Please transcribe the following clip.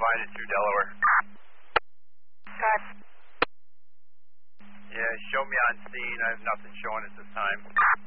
provided through Delaware. Got Yeah, show me on scene. I have nothing showing at this time.